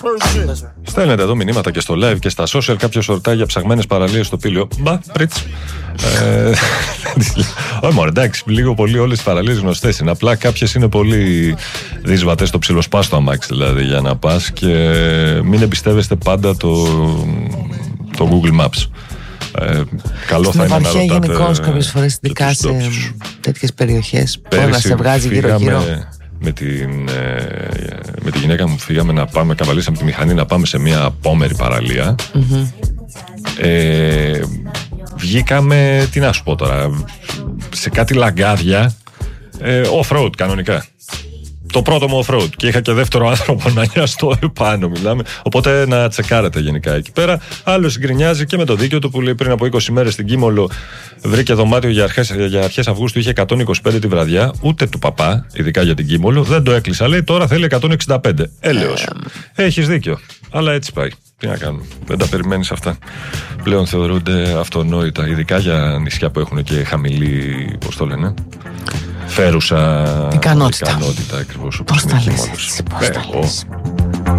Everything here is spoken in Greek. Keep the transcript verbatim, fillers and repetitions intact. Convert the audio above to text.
Στέλνετε εδώ μηνύματα και στο live και στα social. Κάποιος ρωτάει για ψαγμένες παραλίες στο Πήλιο. Μπα, πριτς. Όχι μόνο, εντάξει, λίγο πολύ όλες οι παραλίες γνωστές είναι. Απλά κάποιες είναι πολύ δύσβατες, το ψιλοσπάστο αμάξι δηλαδή για να πας, και μην εμπιστεύεστε πάντα το, το Google Maps. Ε, καλό θα είναι να ρωτάτε γενικώς κάποιες φορές, ειδικά σε τέτοιες περιοχές, που να σε βγάζει γύρω-γύρω. Με, την, με τη γυναίκα μου φύγαμε να πάμε, καβαλήσαμε τη μηχανή να πάμε σε μια απόμερη παραλία. Mm-hmm. ε, Βγήκαμε, τι να σου πω τώρα, σε κάτι λαγκάδια, ε, off-road κανονικά. Το πρώτο μου off-road, και είχα και δεύτερο άνθρωπο να νοιαστώ επάνω, μιλάμε. Οπότε να τσεκάρετε γενικά εκεί πέρα. Άλλος γκρινιάζει και με το δίκιο του που λέει πριν από είκοσι μέρες στην Κίμολο βρήκε δωμάτιο για αρχές, για αρχές Αυγούστου, είχε εκατόν είκοσι πέντε τη βραδιά, ούτε του παπά, ειδικά για την Κίμολο, δεν το έκλεισα. Λέει τώρα θέλει εκατόν εξήντα πέντε. Έλεος. Έχεις δίκιο. Αλλά έτσι πάει. Τι να κάνουμε, δεν τα περιμένεις αυτά. Πλέον θεωρούνται αυτονόητα, ειδικά για νησιά που έχουν και χαμηλή, πώς το λένε, φέρουσα ικανότητα. ικανότητα ακριβώς. Πώς τα λες έτσι, πώς τα λες.